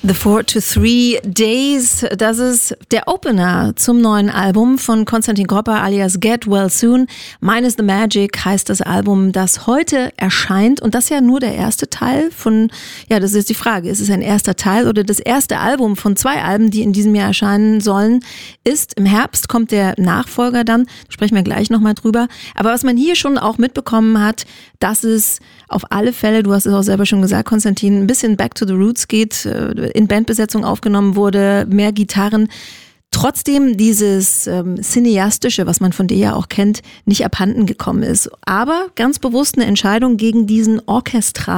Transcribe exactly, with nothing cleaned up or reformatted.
The Four to Three Days, das ist der Opener zum neuen Album von Konstantin Gropper alias Get Well Soon. Mine is the Magic heißt das Album, das heute erscheint und das ja nur der erste Teil von, ja, das ist die Frage, ist es ein erster Teil oder das erste Album von zwei Alben, die in diesem Jahr erscheinen sollen, ist im Herbst, kommt der Nachfolger dann, da sprechen wir gleich nochmal drüber. Aber was man hier schon auch mitbekommen hat, dass es auf alle Fälle, du hast es auch selber schon gesagt, Konstantin, ein bisschen back to the roots geht, in Bandbesetzung aufgenommen wurde, mehr Gitarren. Trotzdem dieses ähm, Cineastische, was man von dir ja auch kennt, nicht abhanden gekommen ist. Aber ganz bewusst eine Entscheidung gegen diesen orchestralen